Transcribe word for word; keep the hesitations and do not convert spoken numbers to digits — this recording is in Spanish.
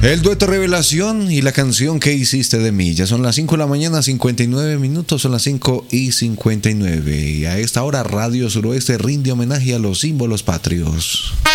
El dueto Revelación y la canción ¿Qué hiciste de mí? Ya son las cinco de la mañana, cincuenta y nueve minutos, son las cinco y cincuenta y nueve. Y a esta hora Radio Suroeste rinde homenaje a los símbolos patrios.